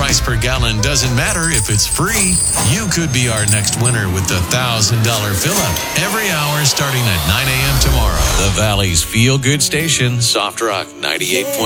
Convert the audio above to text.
price per gallon doesn't matter if it's free. You could be our next winner with the $1,000 fill-up every hour starting at 9 a.m. tomorrow. The Valley's feel-good station, Soft Rock 98.1.